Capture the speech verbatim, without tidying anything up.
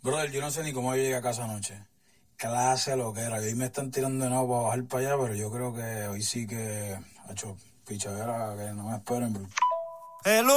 Brother, yo no sé ni cómo yo llegué a casa anoche. Clase lo que era. Y hoy me están tirando de nuevo para bajar para allá, pero yo creo que hoy sí que ha hecho pichadera que no me esperen, bro. Hello.